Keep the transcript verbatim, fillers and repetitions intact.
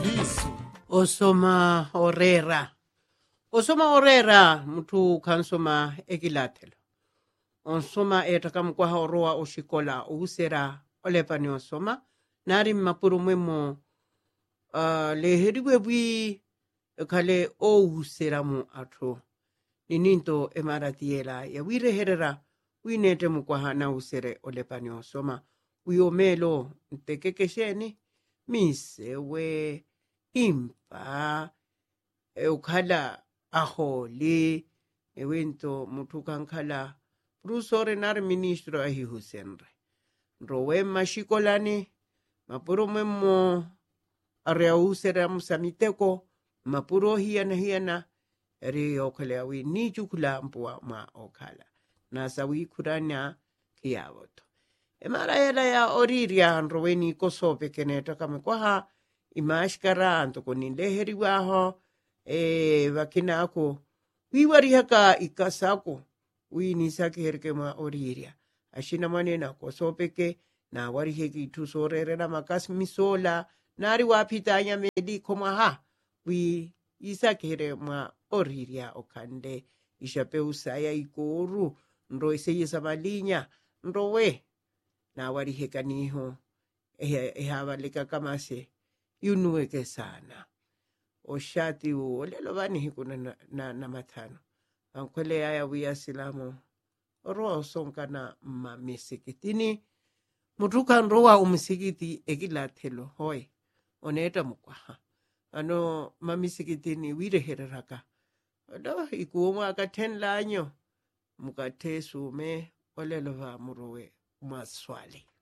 lisu Osoma orera. Osoma orera mtu kansoma ekilathelo. Onsoma etakamkwaha oroa oshikola usera olepani osoma. Nari mapuru mwemo uh, leheriwe bwi kale o usera mu ato. Nininto emaratiela ya wire herera winete mkwaha na usere olepani osoma. Uyomelo ntekekesheni mise we impa ukhala aholi ewento mutu kankhala rusore nar ministro ahi husenre rowe mashikolani mapuro memo area usera musamiteko mapuro hiana hiana eri okhala wi ni chukula mpwa ma okhala na sawi kuranya kiyawoto emara yela ya oriria roweni kosope keneta kamekwaha imashkara antoko nileheri waho e wakina ako wiwari haka ikasako wini saki herke ma oriria ashina manena kosopeke na wari heki tusorere na makas misola nari wapitanya medi koma ha wi isaki here ma oriria okande ishape usaya ikoru ndo iseye samalinya ndo we na wari heka niho ehaba leka kamase yunuweke sana oshati u lelo bani hikuna na, na, na matano ankwele ya wiya silamu roa sonka na mamisikitini mutuka roa umisikiti ekilathelo hoi oneta mukwaha ano mamisikitini wire hereraka ado ikuwa aka ten lanyo mukate sume olelo va murowe maswali